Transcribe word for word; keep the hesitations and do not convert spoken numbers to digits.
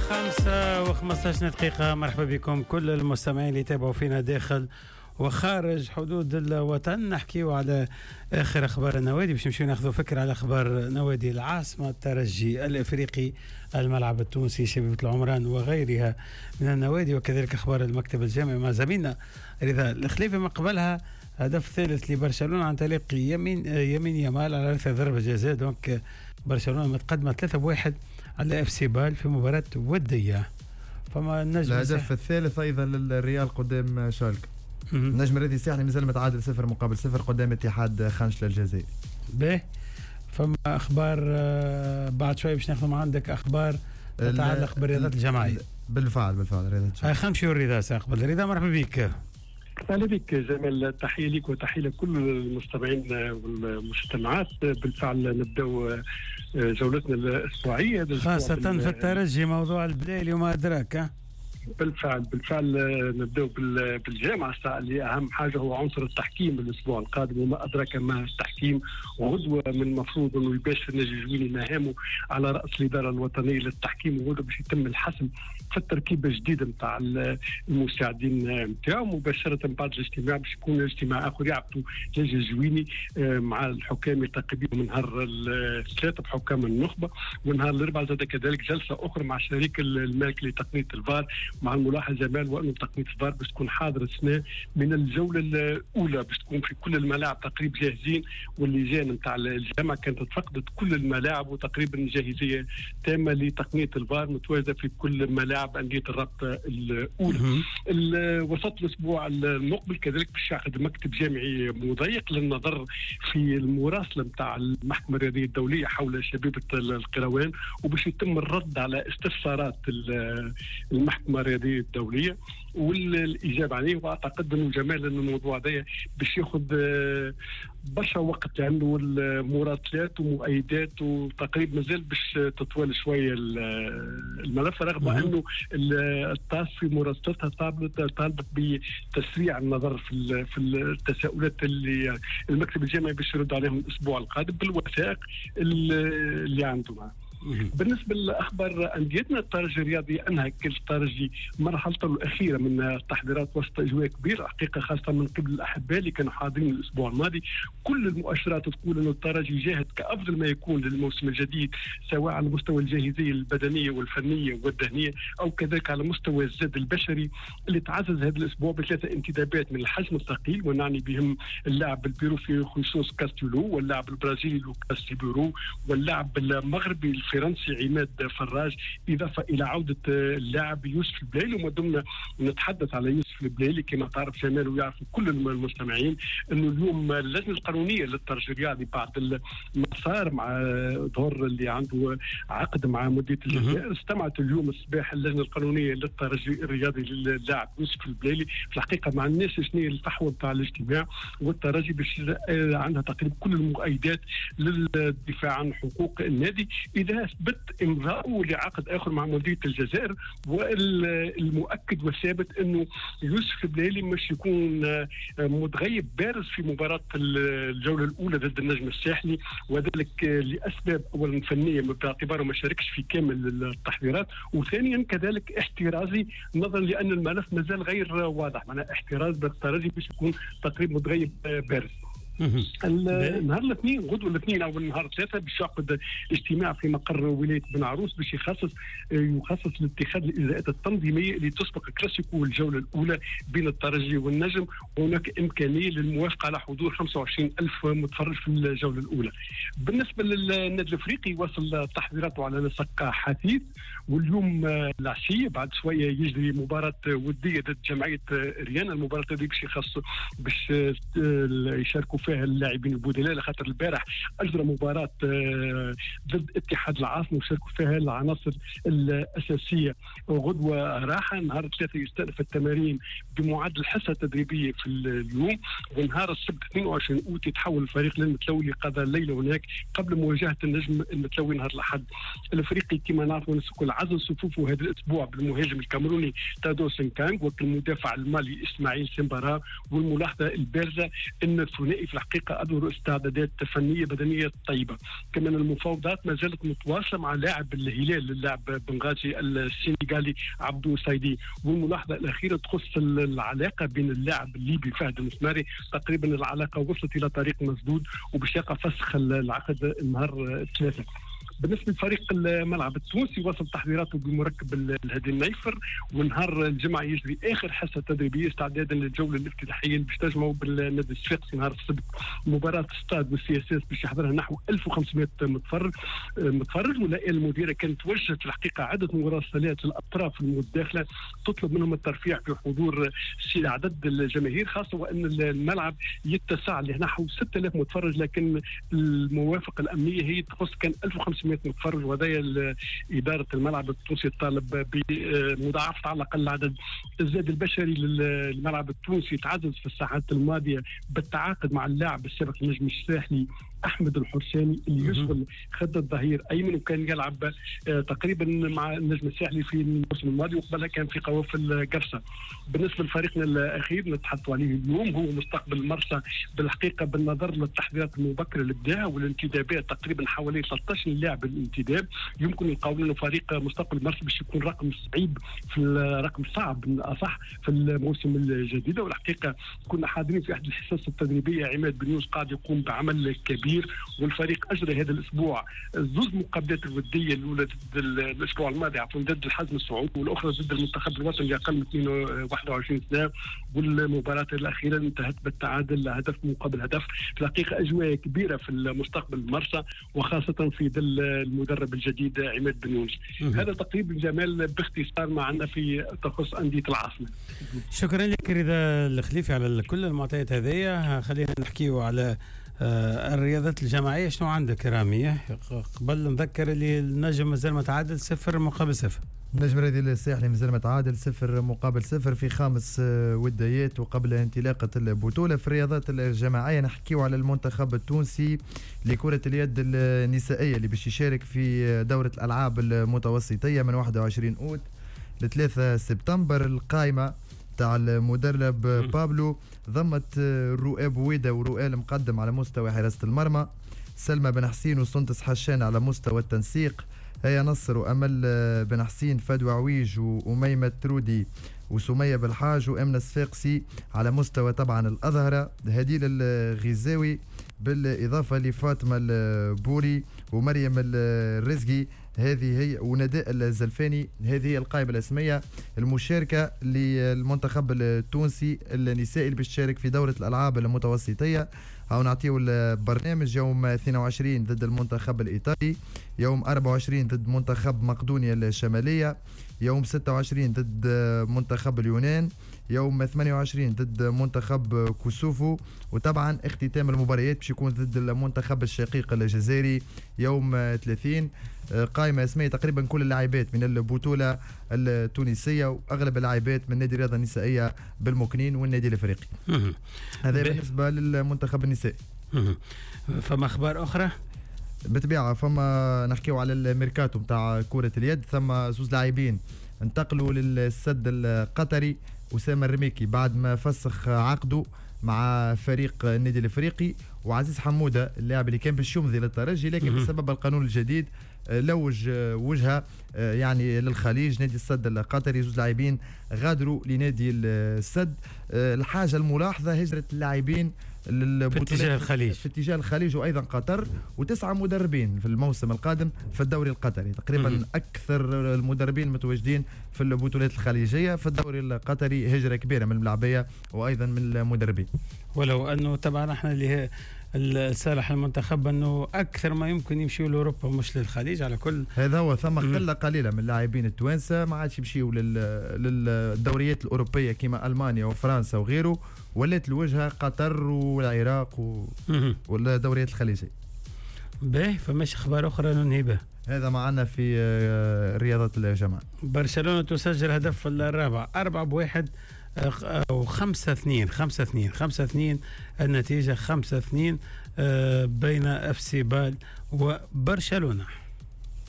خمسة وخمسة عشر دقيقة. مرحبا بكم كل المستمعين اللي يتابعوا فينا داخل وخارج حدود الوطن. نحكيو على آخر أخبار النوادي باش نمشيو ناخذوا فكرة على أخبار نوادي العاصمة، الترجي الإفريقي، الملعب التونسي، شبيبة العمران وغيرها من النوادي، وكذلك أخبار المكتب الجامعي مع زميلنا رضا الخليفي. من قبلها هدف ثالث لبرشلونة عن طريق يمين يمين يامال على رأس ضربة جزاء. دونك برشلونة متقدمة ثلاثة بواحد على اف سي بال في مباراة ودية. فما النجم الهدف الثالث أيضا للريال قدام شالك. النجم الرياضي الساحلي مازال متعادل صفر مقابل صفر قدام اتحاد خنش للجزائر. باهي، فما اخبار بعد شوي باش ناخذ عندك اخبار تتعلق بالرياضات الجماعيه. بالفعل بالفعل الرياضات الجماعيه. خلينا نمشيو للرضا ساقبل. رضا مرحبا بك. اهلا بك جمال، تحيه لك وتحيه لكل المستمعين والمستمعات. بالفعل نبداو جولتنا الاسبوعيه خاصه في الترجي، موضوع البليلي وما ادراك. بالفعل بالفعل نبداو بالجامعة اللي أهم حاجة هو عنصر التحكيم الأسبوع القادم، وما أدراك ما التحكيم. وغدوة من المفروض أنه يباشر ناجي الجويني مهامه على رأس الإدارة الوطنية للتحكيم، وغدوة باش يتم الحسم في التركيبة الجديدة نتاع المساعدين نتاعو مباشرة بعد الاجتماع. باش يكون اجتماع آخر يعقدوا ناجي الجويني مع الحكام التقريبا نهار الثلاثاء بحكام النخبة، ونهار الأربعاء زاد كذلك جلسة أخرى مع شريك المالك لتقنية الفار، مع الملاحظة جمال وأنه تقنية الفار باش تكون حاضرة السنة من الجولة الأولى، باش تكون في كل الملاعب تقريبا جاهزين. واللجان نتاع الجامعة كانت فقدت كل الملاعب وتقريبا جاهزية تامة لتقنية الفار متواجدة في كل ملاعب أندية الرابطة الأولى. وسط الأسبوع المقبل كذلك باش يعقد مكتب جامعي مضيق للنظر في المراسلة نتاع المحكمة الرياضية الدولية حول شبيبة القروان، وباش يتم الرد على استفسارات المحكمة الرياضية الدولية والإجابة عليه. وأعتقد أنه جمال أن الموضوع ده باش ياخذ برشا وقت، لأنه المراسلات ومؤيدات وتقريبا مازال باش تطول شوية الملف، رغم أنه الطاس في مراسلتها طالبت طالبت بتسريع النظر في في التساؤلات اللي المكتب الجامعي باش يرد عليهم الأسبوع القادم بالوثائق اللي عندهم. بالنسبة لأخبار أنديتنا، الترجي الرياضي أنهى كل الترجي مرحلته الأخيرة من التحضيرات وسط أجواء كبيرة حقيقة، خاصة من قبل الأحباء اللي كانوا حاضرين الأسبوع الماضي. كل المؤشرات تقول أن الترجي جاهد كأفضل ما يكون للموسم الجديد، سواء على مستوى الجاهزية البدنية والفنية والذهنية أو كذلك على مستوى الزاد البشري اللي تعزز هذا الأسبوع بثلاثة انتدابات من الحجم الثقيل، ونعني بهم اللاعب البيرو في خصوص كاستيلو، واللاعب البرازيلي لوكاس بيرو، واللاعب المغربي الفرنسي عماد فراج، إضافة إلى عودة اللاعب يوسف البليلي. وما دمنا نتحدث على يوسف البليلي كما تعرف جمال ويعرف كل المستمعين أنه اليوم اللجنة القانونية للترجي الرياضي بعد المسار مع ظهور اللي عنده عقد مع مديرية الجزائر استمعت اليوم الصباح اللجنة القانونية للترجي الرياضي للاعب يوسف البليلي. في الحقيقة مع الناس شنو الفحوى بتاع الاجتماع، والترجي باش عندها تقريبا كل المؤيدات للدفاع عن حقوق النادي إذا اثبت امضاءه لعقد اخر مع مديرية الجزائر. والمؤكد والثابت انه يوسف البليلي مش يكون متغيب بارز في مباراة الجولة الاولى ضد النجم الساحلي، وذلك لاسباب اولا فنية باعتباره ما شاركش في كامل التحضيرات، وثانيا كذلك احترازي نظرا لان الملف مازال غير واضح. معناها احتراز بالترجي باش يكون تقريبا متغيب بارز. النهار الاثنين غدوه الاثنين او النهار الثلاثاء باش يعقد اجتماع في مقر ولايه بن عروس باش يخصص يخصص لاتخاذ الاجراءات التنظيميه اللي تسبق كلاسيكو الجوله الاولى بين الترجي والنجم، وهناك امكانيه للموافقه على حضور خمسة وعشرين ألف متفرج في الجوله الاولى. بالنسبه للنادي الافريقي وصل تحضيراته على نسق حثيث، واليوم العشيه بعد شويه يجري مباراه وديه ضد جمعيه ريان. المباراه هذه باش يخص باش يشاركوا فيها اللاعبين البدلاء، لخاطر البارح اجرى مباراه ضد اتحاد العاصمه وشاركوا فيها العناصر الاساسيه. غدوه راحه نهار الثلاثاء يستأنف التمارين بمعدل حصه تدريبيه في اليوم، ونهار السبت اثنين وعشرين أوت يتحول الفريق للمتلوي لقضاء الليله هناك قبل مواجهه النجم المتلوي نهار الاحد. الافريقي كما نعرفوا الكل عزل صفوفه هذا الاسبوع بالمهاجم الكاميروني تادو سنكانغ والمدافع المالي اسماعيل سيمبارا. والملاحظه البارزه ان الثنائي في الحقيقه اظهروا استعدادات فنيه بدنيه طيبه. كمان المفاوضات ما زالت متواصله مع لاعب الهلال اللاعب بنغازي السنغالي عبدو سايدي. والملاحظه الاخيره تخص العلاقه بين اللاعب الليبي فهد المسماري، تقريبا العلاقه وصلت الى طريق مسدود وباش يقع فسخ العقد النهار الثلاثاء. بالنسبه لفريق الملعب التونسي وصل تحضيراته بمركب الهادي النيفر، ونهار الجمعه يجري اخر حصه تدريبيه استعدادا للجوله الافتتاحيه اللي باش تجمعوا بالنادي الصفاقسي نهار السبت. مباراه ستاد والسي اس اس باش يحضرها نحو ألف وخمسمائة متفرج متفرج واللائحه المديره كانت توجهت في الحقيقه عده مراسلات للاطراف المتداخله تطلب منهم الترفيع في حضور عدد الجماهير، خاصه وان الملعب يتسع لنحو ستة آلاف متفرج، لكن الموافقه الامنيه هي تخص كان ألف وخمسمائة متفرج، وهذا إدارة الملعب التونسي تطالب بمضاعفة على الأقل عدد الزاد البشري للملعب التونسي. تعزز في الساعات الماضية بالتعاقد مع اللاعب السابق النجم الساحلي أحمد الحسيني اللي يشغل خط الظهير أيمن، وكان يلعب تقريبا مع النجم الساحلي في الموسم الماضي وقبلها كان في قوافل قرصة. بالنسبة لفريقنا الأخير نتحدث عليه اليوم هو مستقبل مرسى، بالحقيقة بالنظر للتحضيرات المبكرة الإبداع والانتدابات تقريبا حوالي ثلاثة عشر لاعب الانتداب، يمكن القول أنه فريق مستقبل مرسى باش يكون رقم صعيب في الرقم صعب أصح في الموسم الجديد. والحقيقة كنا حاضرين في أحد الحصص التدريبية عماد بن يوسف قاعد يقوم بعمل كبير، والفريق اجرى هذا الاسبوع زوج مقابلات الوديه، الاولى ضد الاسبوع الماضي عفوا ضد الحزم السعودي والاخرى ضد المنتخب الوطني اللي اقل من واحد وعشرين سنه، والمباراه الاخيره انتهت بالتعادل هدف مقابل هدف. في الحقيقه اجواء كبيره في المستقبل مرسى وخاصه في ظل المدرب الجديد عماد بن يونس. هذا تقريبا جمال باختصار معنا في تخص انديه العاصمه. شكرا لك رضا الخليفي على كل المعطيات هذه. خلينا نحكيو على آه الرياضات الجماعية. شنو عندك رامية؟ قبل نذكر اللي النجم مازال متعادل صفر مقابل صفر. النجم الرياضي الساحلي مازال متعادل صفر مقابل صفر في خامس وديات وقبل انطلاقة البطولة. في الرياضات الجماعية نحكيو على المنتخب التونسي لكرة اليد النسائية اللي باش يشارك في دورة الألعاب المتوسطية من واحد وعشرين أوت ل ثلاثة سبتمبر. القائمة تاع المدرب بابلو ضمت رؤى بويدة ورؤى المقدم على مستوى حراسة المرمى، سلمى بن حسين وسنتس حشان على مستوى التنسيق، هيا نصر وأمل بن حسين، فدوى عويج وأميمة ترودي وسمية بالحاج وأمنة الصفاقسي على مستوى طبعا الأظهرة، هديل الغزاوي بالإضافة لفاطمة البوري ومريم الرزقي هذه هي ونداء الزلفاني. هذه هي القائمة الاسمية المشاركة للمنتخب التونسي النسائي اللي بيشارك في دورة الألعاب المتوسطية. أو نعطيه البرنامج: يوم اثنين وعشرين ضد المنتخب الإيطالي، يوم أربعة وعشرين ضد منتخب مقدونيا الشمالية، يوم ستة وعشرين ضد منتخب اليونان، يوم ثمانية وعشرين ضد منتخب كوسوفو، وطبعا اختتام المباريات باش يكون ضد المنتخب الشقيق الجزائري يوم ثلاثين. قائمة اسمية تقريبا كل اللاعبات من البطولة التونسية واغلب اللاعبات من نادي الرياضة النسائية بالمكنين والنادي الافريقي. هذا بالنسبة للمنتخب النسائي. فما اخبار اخرى؟ بالطبيعة فما نحكيو على الميركاتو نتاع كرة اليد. ثم زوج لاعبين انتقلوا للسد القطري، أسامة الرميكي بعد ما فسخ عقده مع فريق النادي الافريقي، وعزيز حمودة اللاعب اللي كان باش يمضي للترجي لكن بسبب القانون الجديد لوج وجهه يعني للخليج نادي السد القطري. زوج لاعبين غادروا لنادي السد. الحاجة الملاحظة هجرة اللاعبين في اتجاه الخليج في اتجاه الخليج وايضا قطر، وتسعه مدربين في الموسم القادم في الدوري القطري. تقريبا م- اكثر المدربين متواجدين في البطولات الخليجيه. في الدوري القطري هجره كبيره من الملاعبيه وايضا من المدربين، ولو انه طبعا احنا اللي الصالح المنتخب انه اكثر ما يمكن يمشيوا لاوروبا مش للخليج. على كل هذا هو ثم قله قليله من اللاعبين التوانسه ما عادش يمشيوا للدوريات الاوروبيه كما المانيا وفرنسا وغيره، ولات الوجهه قطر والعراق و... والدوريات الخليجيه. باهي فماش اخبار اخرى ننهي بها. هذا معنا في رياضه الجماعه. برشلونه تسجل هدف الرابع أربعة بواحد وخمسة اثنين خمسة اثنين خمسة اثنين النتيجة خمسة اثنين بين اف سي بال وبرشلونة.